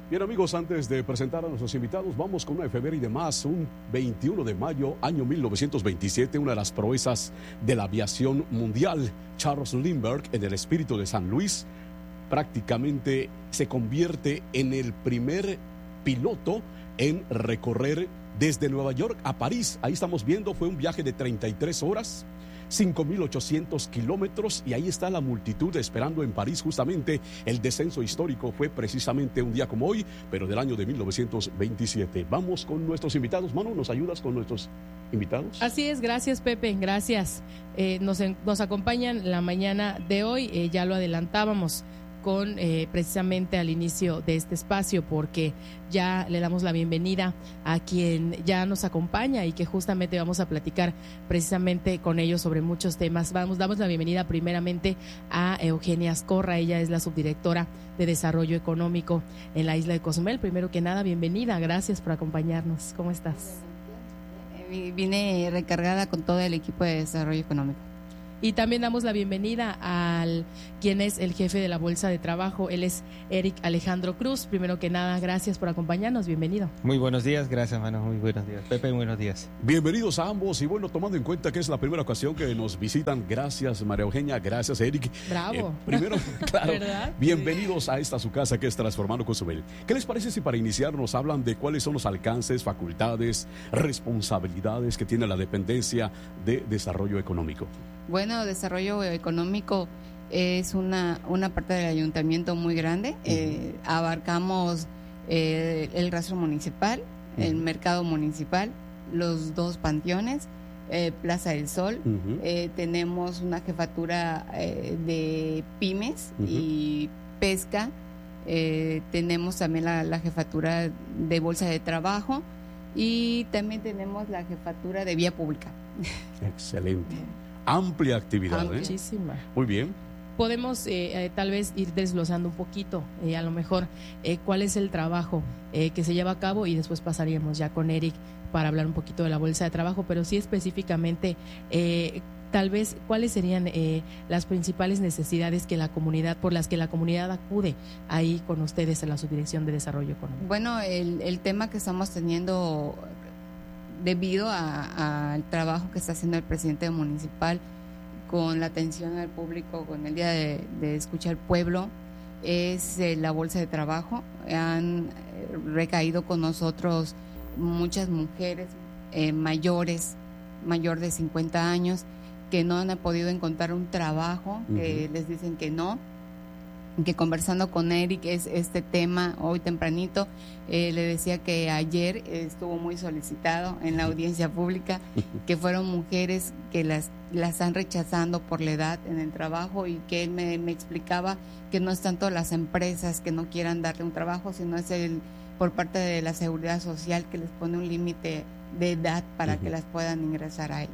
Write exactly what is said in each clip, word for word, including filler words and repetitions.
Bien amigos, antes de presentar a nuestros invitados, vamos con una efeméride más. Un veintiuno de mayo, año mil novecientos veintisiete, una de las proezas de la aviación mundial, Charles Lindbergh, en el Espíritu de San Luis, prácticamente se convierte en el primer piloto en recorrer desde Nueva York a París. Ahí estamos viendo, fue un viaje de treinta y tres horas, cinco mil ochocientos kilómetros, y ahí está la multitud esperando en París. Justamente el descenso histórico fue precisamente un día como hoy, pero del año de mil novecientos veintisiete. Vamos con nuestros invitados. Manu, ¿nos ayudas con nuestros invitados? Así es, gracias Pepe, gracias. Eh, nos, nos acompañan la mañana de hoy, eh, ya lo adelantábamos con eh, precisamente al inicio de este espacio, porque ya le damos la bienvenida a quien ya nos acompaña y que justamente vamos a platicar precisamente con ellos sobre muchos temas. Vamos, damos la bienvenida primeramente a Eugenia Azcorra. Ella es la subdirectora de Desarrollo Económico en la isla de Cozumel. Primero que nada, bienvenida, gracias por acompañarnos. ¿Cómo estás? Vine recargada con todo el equipo de Desarrollo Económico. Y también damos la bienvenida al quien es el jefe de la Bolsa de Trabajo. Él es Eric Alejandro Cruz. Primero que nada, gracias por acompañarnos. Bienvenido. Muy buenos días, gracias, Manu. Muy buenos días. Pepe, buenos días. Bienvenidos a ambos. Y bueno, tomando en cuenta que es la primera ocasión que nos visitan, gracias María Eugenia, gracias Eric. Bravo. Eh, primero, claro, ¿verdad? bienvenidos a esta su casa que es Transformando Cozumel. ¿Qué les parece si para iniciar nos hablan de cuáles son los alcances, facultades, responsabilidades que tiene la dependencia de Desarrollo Económico? Bueno, Desarrollo Económico es una, una parte del ayuntamiento muy grande. Uh-huh. eh, abarcamos eh, el rastro municipal, uh-huh. el mercado municipal, los dos panteones, eh, Plaza del Sol. Uh-huh. eh, tenemos una jefatura eh, de pymes uh-huh. y pesca. Eh, tenemos también la, la jefatura de Bolsa de Trabajo y también tenemos la jefatura de Vía Pública. Excelente. Amplia actividad. Muchísima. ¿eh? Muy bien. Podemos eh, eh, tal vez ir desglosando un poquito, eh, a lo mejor, eh, cuál es el trabajo eh, que se lleva a cabo, y después pasaríamos ya con Eric para hablar un poquito de la bolsa de trabajo, pero sí específicamente, eh, tal vez, cuáles serían eh, las principales necesidades que la comunidad, por las que la comunidad acude ahí con ustedes en la Subdirección de Desarrollo Económico. Bueno, el, el tema que estamos teniendo debido al trabajo que está haciendo el presidente municipal con la atención al público, con el día de, de escucha al pueblo, es eh, la bolsa de trabajo. Han eh, recaído con nosotros muchas mujeres eh, mayores, mayor de cincuenta años, que no han podido encontrar un trabajo, uh-huh. que les dicen que no, que conversando con Eric es este tema hoy tempranito. Eh, le decía que ayer estuvo muy solicitado en la audiencia pública, que fueron mujeres que las, las están rechazando por la edad en el trabajo, y que él me, me explicaba que no es tanto las empresas que no quieran darle un trabajo, sino es el por parte de la Seguridad Social, que les pone un límite de edad para uh-huh. que las puedan ingresar ahí.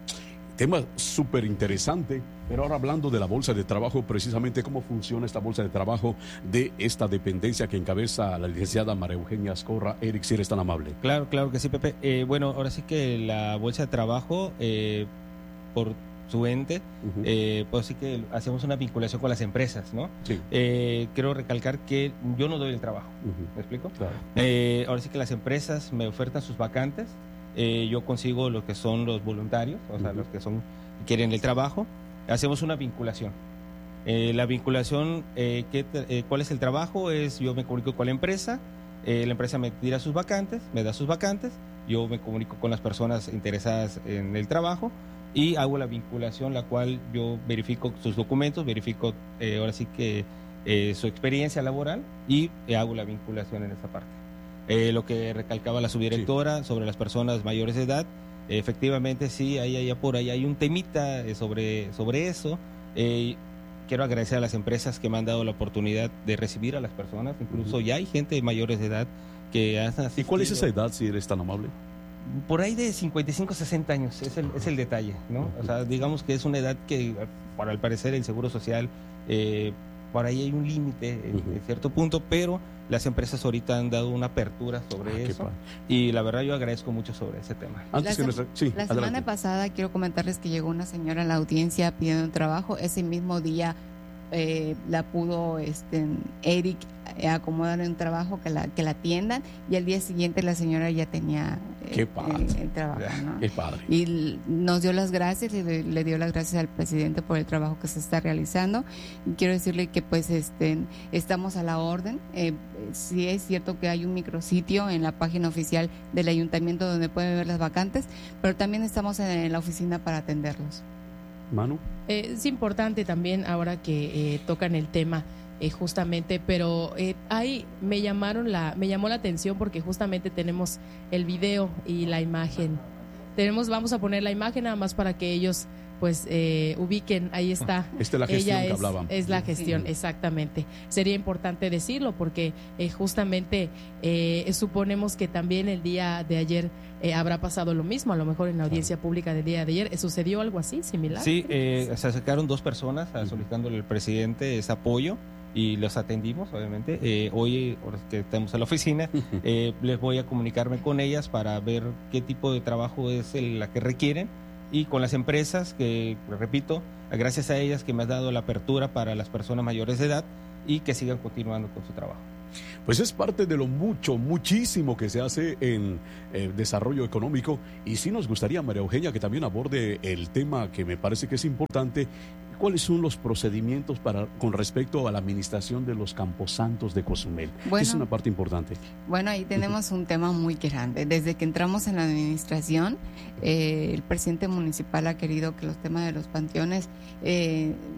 Tema súper interesante, pero ahora hablando de la bolsa de trabajo, precisamente cómo funciona esta bolsa de trabajo de esta dependencia que encabeza la licenciada María Eugenia Azcorra. Eric, si eres tan amable. Claro, claro que sí, Pepe. Eh, bueno, ahora sí que la bolsa de trabajo, eh, por su ente, uh-huh. eh, pues sí que hacemos una vinculación con las empresas, ¿no? Sí. Eh, quiero recalcar que yo no doy el trabajo, uh-huh. ¿me explico? Claro. Eh, ahora sí que las empresas me ofertan sus vacantes. Eh, yo consigo lo que son los voluntarios, o sea, uh-huh. los que son quieren el trabajo. Hacemos una vinculación. Eh, la vinculación, eh, ¿qué, eh, ¿cuál es el trabajo? Es yo me comunico con la empresa, eh, la empresa me tira sus vacantes, me da sus vacantes, yo me comunico con las personas interesadas en el trabajo y hago la vinculación, la cual yo verifico sus documentos, verifico eh, ahora sí que eh, su experiencia laboral y eh, hago la vinculación en esa parte. Eh, lo que recalcaba la subdirectora sí. sobre las personas mayores de edad, eh, efectivamente sí, ahí, ahí por ahí hay un temita eh, sobre, sobre eso. Eh, quiero agradecer a las empresas que me han dado la oportunidad de recibir a las personas, incluso uh-huh. ya hay gente mayores de edad que han asistido. ¿Y cuál es esa edad, si eres tan amable? Por ahí de cincuenta y cinco a sesenta años, es el, es el detalle, ¿no? Uh-huh. O sea, digamos que es una edad que, para al parecer, el Seguro Social, eh, por ahí hay un límite uh-huh. en, en cierto punto, pero las empresas ahorita han dado una apertura sobre ah, eso y la verdad yo agradezco mucho sobre ese tema. Antes la que nuestra... sí, la semana pasada quiero comentarles que llegó una señora a la audiencia pidiendo un trabajo. Ese mismo día eh, la pudo este, Eric eh, acomodar en un trabajo, que la, que la atiendan, y al día siguiente la señora ya tenía eh, Qué padre. el, el trabajo, ¿no? Qué padre. Y l- nos dio las gracias y le, le dio las gracias al presidente por el trabajo que se está realizando. Y quiero decirle que pues este estamos a la orden. Eh, sí es cierto que hay un micrositio en la página oficial del ayuntamiento donde pueden ver las vacantes, pero también estamos en, en la oficina para atenderlos. Manu. Eh, es importante también ahora que eh, tocan el tema eh, justamente, pero eh, ahí me llamaron la, me llamó la atención porque justamente tenemos el video y la imagen. Tenemos, vamos a poner la imagen nada más para que ellos pues eh, ubiquen, ahí está. Esta es la gestión Ella que es, hablaban. es la gestión, Sí. exactamente. Sería importante decirlo porque eh, justamente eh, suponemos que también el día de ayer eh, habrá pasado lo mismo, a lo mejor en la audiencia pública del día de ayer. ¿Eh, ¿Sucedió algo así, similar? Sí, eh, se acercaron dos personas a solicitándole al presidente ese apoyo y los atendimos, obviamente. Eh, hoy, ahora que estamos en la oficina, eh, les voy a comunicarme con ellas para ver qué tipo de trabajo es el, la que requieren, y con las empresas que, repito, gracias a ellas que me has dado la apertura para las personas mayores de edad y que sigan continuando con su trabajo. Pues es parte de lo mucho, muchísimo que se hace en eh, desarrollo económico, y sí nos gustaría, María Eugenia, que también aborde el tema que me parece que es importante. ¿Cuáles son los procedimientos para con respecto a la administración de los camposantos de Cozumel? Bueno. Es una parte importante. Bueno, ahí tenemos un tema muy grande. Desde que entramos en la administración, eh, el presidente municipal ha querido que los temas de los panteones eh,